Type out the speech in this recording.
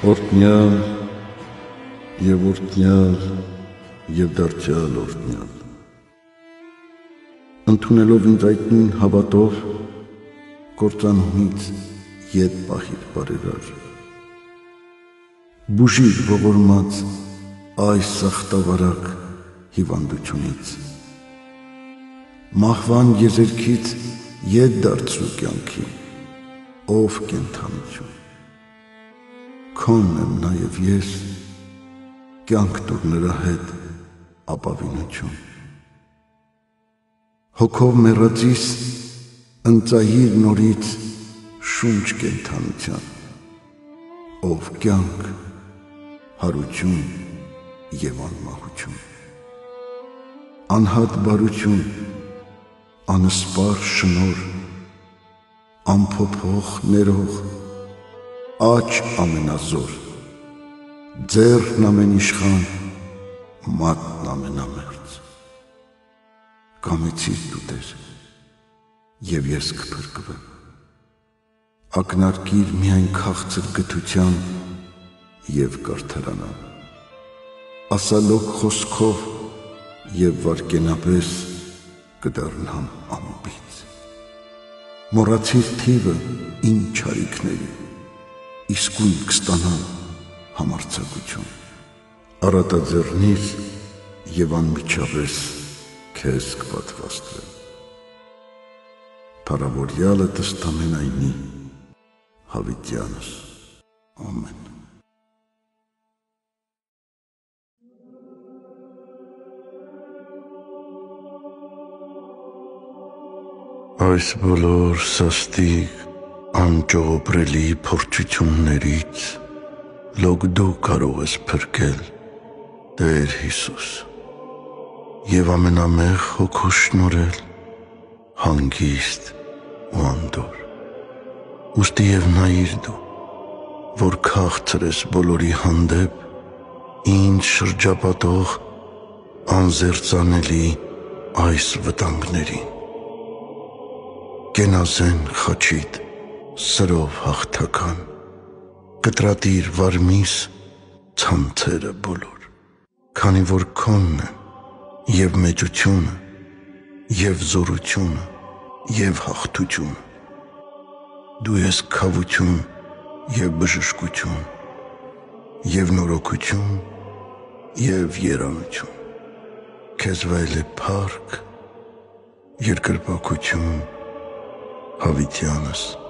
Օրհնյալ եւ օրհնյալ եւ դարձյալ օրհնյալ։ Ընդունելով ինձ այդ նույն հավատով, կործանումից ետ պահիր բարերար։ Բուժիր ողորմած այս սախտավարակ հիվանդությունից։ Մահվան եզերքից ետ դարձրու կյանքի, ով կենդանություն։ Քոն եմ նաև ես, կյանք տուր նրա հետ ապավինություն։ Հոգով մեռածիս ընծայիր նորից շունչ կենդանության, ով կյանք, հարություն և անմահություն։ Անհատ բարություն, անսպար շնոր, անփոփոխ ներող, աջ ամենազոր, ձեռն ամենիշխան, մատն ամենամերձ։ Կամեցիր դու Տեր, և ես կփրկվեմ։ Ակնարկիր միայն քաղցր գթության և կարդարանամ, ասալոկ խոսքով և վարկենապես կդառնամ ամպից։ Մոռացիր թիվը իմ չարիքների, իսկույն կստանամ համարձակություն։ Առատաձեռնիր և անմիջապես քեզ կպատվաստվեմ։ Փառավորյալը տստամենայնի հավիտյանս։ Ամեն։ Այս բոլոր սաստիկ անճողոպրելի փորձություններից լոկ դու կարող ես փրկել, Տեր Հիսուս, և ամենամեղ հոգու շնորհել հանգիստ ու անդորր։ Ուստի և նայիր դու, որ քաղցր ես բոլորի հանդեպ, ինձ շրջապատող անզերծանելի այս վտանգներին։ Կենազեն խաչիդ սրով հաղթական, կտրատիր վարմիս ցանցերը բոլոր, քանի որ քոնն են և մեծությունը, և զորությունը, և հաղթությունը։ Դու ես քավություն և բժշկություն, և նորոգություն, և երանություն։ Քեզ վայել է փառք, երկրպագություն, հավիտյանս